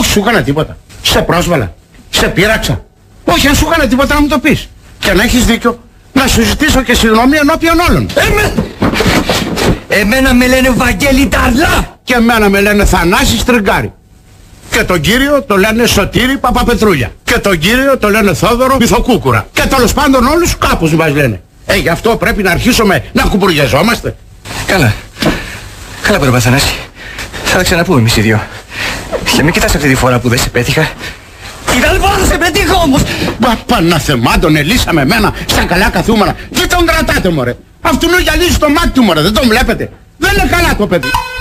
σου έκανα τίποτα. Σε πρόσβαλα. Σε πείραξα. Όχι, αν σου έκανα τίποτα να μου το πεις. Και να έχεις δίκιο, να σου ζητήσω και συγγνώμη ενώπιον όλων. Εμένα με λένε Βαγγέλη Ταρλά. Και εμένα με λένε Θανάση Στριγκάρη. Και τον κύριο το λένε Σωτήρη Παπαπετρούλια. Και τον κύριο το λένε Θόδωρο Μυθοκούκουρα. Και τέλος πάντων όλους κάπως μας λένε. Γι' αυτό πρέπει να αρχίσουμε να κουμπουριαζόμαστε. Καλά. Καλά πρέπει Θανάση. Θα τα ξαναπούμε εμείς οι δυο. Και μην κοιτάς αυτή τη φορά που δεν σε πέτυχα. Ήταν μόνο σε πετύχω όμως. Παναθεμά τον Ελίσσα με μένα στα καλά καθούμενα. Τι τον κρατάτε μωρέ. Αυτού νου γυαλίζει το μάτι του μωρέ. Δεν τον βλέπετε. Δεν είναι καλά το παιδί.